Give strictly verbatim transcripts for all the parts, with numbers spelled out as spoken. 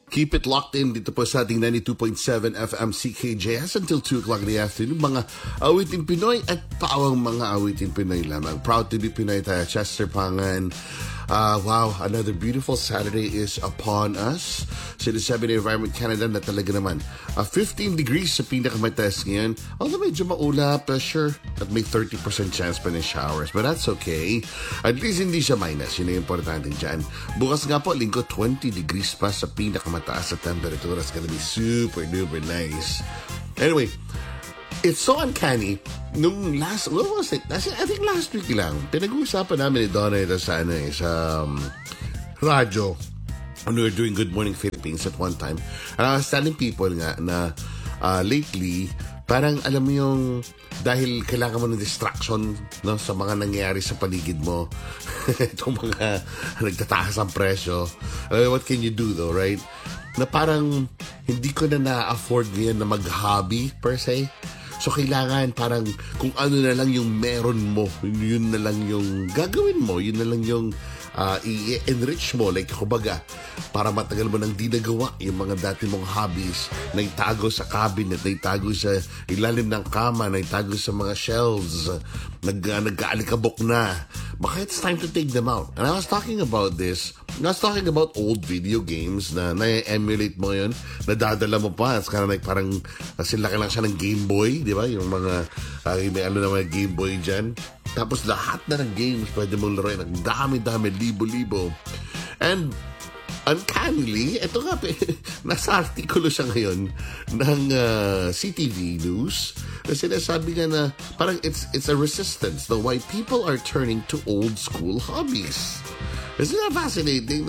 Keep it locked in dito po sa ating ninety-two point seven F M C K J S until two o'clock in the afternoon. Mga awitin Pinoy at pawang mga awitin Pinoy lamang. Proud to be Pinoy tayo. Chester Pangan. Uh, wow, another beautiful Saturday is upon us. Sinasabi ng Environment Canada na talaga naman uh, fifteen degrees sa pinakamataas ngayon. Although medyo maulap, uh, sure, at may thirty percent chance pa ng showers. But that's okay. At least hindi siya minus. Yun ang importante dyan. Bukas nga po, linggo, twenty degrees pa sa pinakamataas sa temperature. It's gonna be super duper nice. Anyway, it's so uncanny. Nung last, what was it? I think last week lang, pinag-uusapan namin ni Donna ito sa, ano, eh, sa um, radyo. And we were doing Good Morning Philippines at one time. And I was telling people nga na uh, lately, parang alam mo yung, dahil kailangan mo ng distraction, no, sa mga nangyayari sa paligid mo. Itong mga nagtataas ang presyo. Uh, what can you do though, right? Na parang hindi ko na na-afford ngayon na mag-hobby per se. So, kailangan parang kung ano na lang yung meron mo, yun na lang yung gagawin mo, yun na lang yung uh, i-enrich mo. Like, kumbaga, para matagal mo nang di nagawa yung mga dati mong hobbies na itago sa cabinet, na itago sa ilalim ng kama, na itago sa mga shelves, nag, uh, nagkaalikabok na. Baka it's time to take them out. And I was talking about this, I was talking about old video games na na-emulate mo yun, nadadala mo pa. It's kind of like parang silaki lang siya ng Game Boy, di ba? Yung mga, uh, may ano na mga Game Boy dyan. Tapos lahat na ng games pwede mong laruin. Ang dami-dami, libo-libo. And uncannily, ito nga, nasa artikulo siya ngayon ng uh, C T V News na sinasabi nga na parang it's, it's a resistance na why people are turning to old school hobbies. Isn't that fascinating?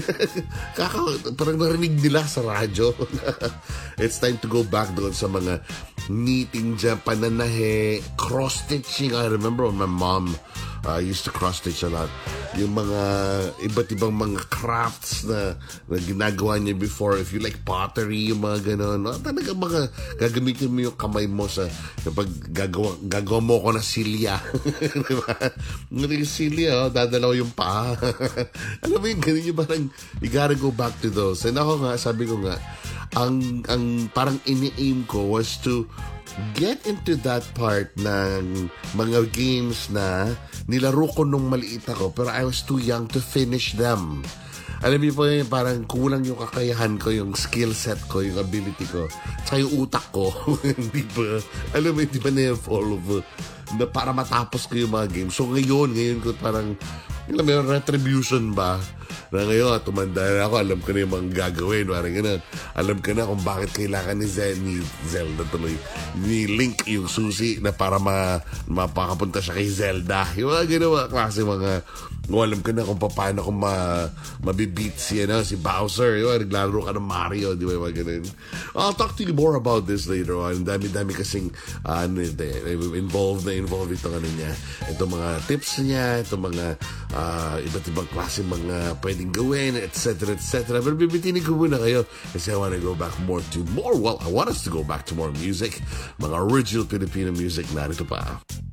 Kaka, parang narinig nila sa radyo. It's time to go back doon sa mga knitting dyan, pananahe, cross-stitching. I remember when my mom uh, used to cross-stitch a lot. Yung mga iba't ibang mga crafts na, na ginagawa niya before. If you like pottery, yung mga gano'n. No? Talaga mga gagamitin mo yung kamay mo sa kapag gagawa, gagawa mo ko na silya. Diba? Yung silya, oh, dadalaw yung paa. Alam mo yung ganun yung parang you gotta go back to those. And ako nga, sabi ko nga, ang, ang parang ini-aim ko was to get into that part ng mga games na nilaro ko nung maliit ako pero I was too young to finish them. Alam niyo po yun, parang kulang yung kakayahan ko, yung skill set ko, yung ability ko, tsaka yung utak ko. Hindi ba? Alam mo, hindi ba na-evolve na para matapos ko yung mga games. So ngayon, ngayon ko parang, alam mo yung retribution ba? Na ngayon, tumanda na ako, alam ko na yung mga gagawin. Parang ganun. Alam ko na kung bakit kailangan ni, Zel, ni Zelda tuloy, ni Link yung susi na para ma, mapakapunta siya kay Zelda. Yung mga ginawa klase mga, no, alam ko na kung paano kung ma, mabibeat si, ano, si Bowser. Yung naglaro ka ng Mario, di ba yung mga ganun. I'll talk to you more about this later on. Dami-dami kasing uh, ano, involved na involved itong ano niya. Itong mga tips niya, itong mga uh, iba't ibang klase mga pwedeng gawin, et cetera, et cetera. Pero bibitinin ko muna kayo kasi I want to go back more to more, well, I want us to go back to more music. Mga original Filipino music, narito pa.